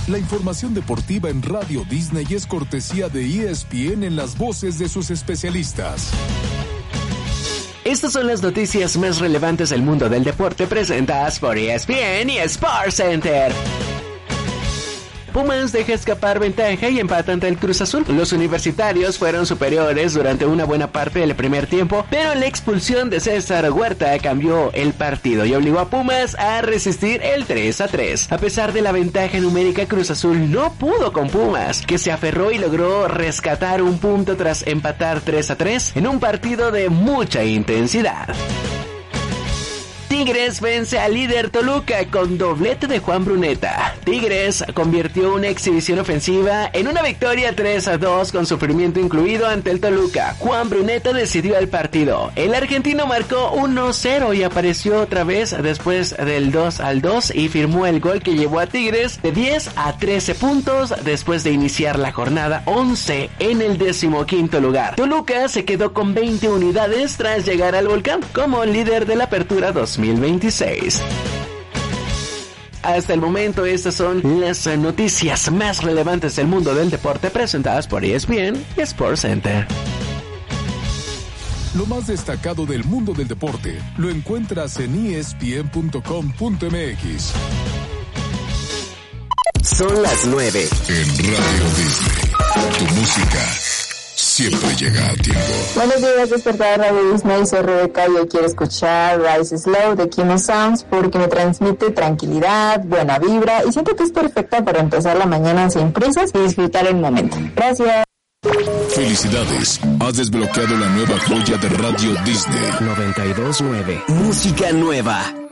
La información deportiva en Radio Disney es cortesía de ESPN en las voces de sus especialistas. Estas son las noticias más relevantes del mundo del deporte presentadas por ESPN y Sports Center. Pumas deja escapar ventaja y empata ante el Cruz Azul. Los universitarios fueron superiores durante una buena parte del primer tiempo, pero la expulsión de César Huerta cambió el partido y obligó a Pumas a resistir el 3-3. A pesar de la ventaja numérica, Cruz Azul no pudo con Pumas, que se aferró y logró rescatar un punto tras empatar 3-3 en un partido de mucha intensidad. Tigres vence al líder Toluca con doblete de Juan Bruneta. Tigres convirtió una exhibición ofensiva en una victoria 3-2 con sufrimiento incluido ante el Toluca. Juan Bruneta decidió el partido. El argentino marcó 1-0 y apareció otra vez después del 2-2 y firmó el gol que llevó a Tigres de 10 a 13 puntos después de iniciar la jornada 11 en el 15º lugar. Toluca se quedó con 20 unidades tras llegar al Volcán como líder de la Apertura 2026. Hasta el momento estas son las noticias más relevantes del mundo del deporte presentadas por ESPN y Sports Center. Lo más destacado del mundo del deporte lo encuentras en ESPN.com.mx. Son las 9. En Radio Disney, tu música siempre llega a tiempo. Buenos días, despertar Radio Disney, soy Rebeca y hoy quiero escuchar Rise Slow de Kimo Sounds porque me transmite tranquilidad, buena vibra y siento que es perfecta para empezar la mañana sin prisas y disfrutar el momento. Gracias. Felicidades, has desbloqueado la nueva joya de Radio Disney. 92.9. Música nueva.